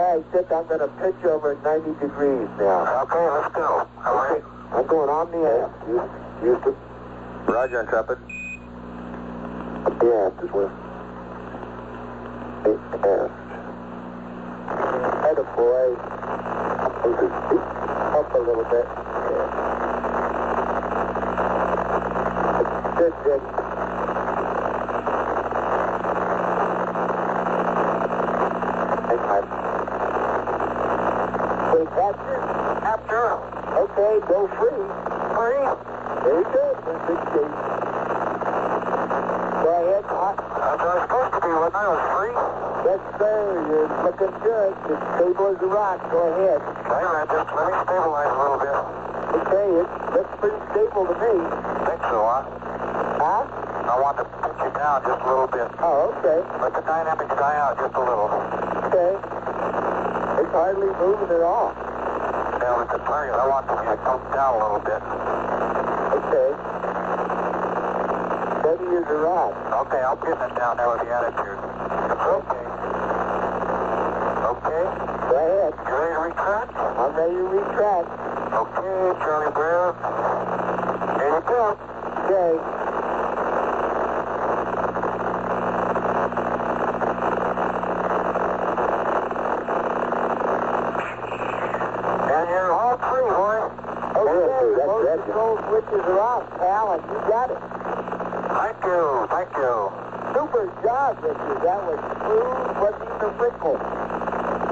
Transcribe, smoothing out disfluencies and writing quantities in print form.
right, Dick, I'm going to pitch over at 90 degrees now. Okay, let's go. All right. I'm going on the aft. Houston. Roger, Intrepid. The aft as well. Aft. Head of boy. Up a little bit. Yeah. Good, Dick. After. Okay, go free. Free. Very good. In good shape. Go ahead. That's where it's supposed to be when I was free. Yes, sir. You're looking good. As stable as a rock. Go ahead. Wait a minute. Just let me stabilize a little bit. Okay, it looks pretty stable to me. Think so, huh? Huh? I want to pitch it down just a little bit. Oh, okay. Let the dynamics die out just a little. Okay. It's hardly moving at all. Yeah, with the turn, I want to come down a little bit. Okay. Steady as a rock. Okay, I'm getting it down there with the attitude. Okay. Okay. Go ahead. You ready to retract? I'm ready to retract. Okay, Charlie Brown. Here you go. Okay. And you're all free, boy. Okay, most control switches are off, pal, and you got it. Thank you, thank you. Super job, Richard. That was smooth, wasn't even a wrinkle.